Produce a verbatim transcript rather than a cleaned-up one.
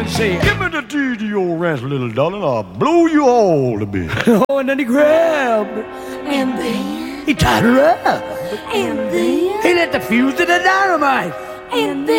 Say, give me the deed to your ranch, little darling, I'll blow you all to bits. Oh, and then he grabbed her. And then, He tied her up. and then, He lit the fuse to the dynamite. and then.